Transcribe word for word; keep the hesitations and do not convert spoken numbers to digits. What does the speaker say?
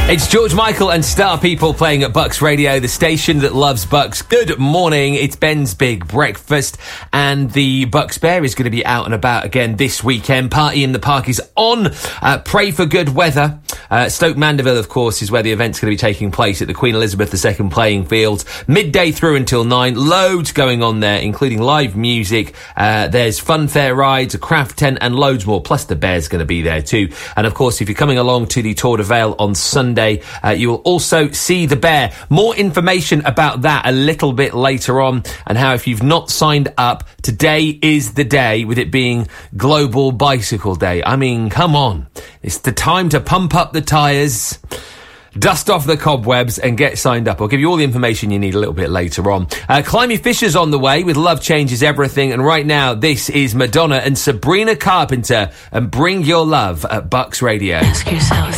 It's George Michael and Star People playing at Bucks Radio, the station that loves Bucks. Good morning. It's Ben's Big Breakfast, and the Bucks Bear is going to be out and about again this weekend. Party in the Park is on. Uh, pray for good weather. Uh, Stoke Mandeville, of course, is where the event's going to be taking place at the Queen Elizabeth the Second playing fields. Midday through until nine. Loads going on there, including live music. Uh, there's fun fair rides, a craft tent, and loads more. Plus the Bear's going to be there too. And of course, if you're coming along to the Tour de Vale on Sunday, Uh, you will also see the Bear. More information about that a little bit later on, and how if you've not signed up, today is the day, with it being Global Bicycle Day. I mean, come on. It's the time to pump up the tyres, dust off the cobwebs, and get signed up. I'll give you all the information you need a little bit later on. Uh, Climby Fisher's on the way with Love Changes Everything, and right now this is Madonna and Sabrina Carpenter and Bring Your Love at Bucks Radio. Ask yourself,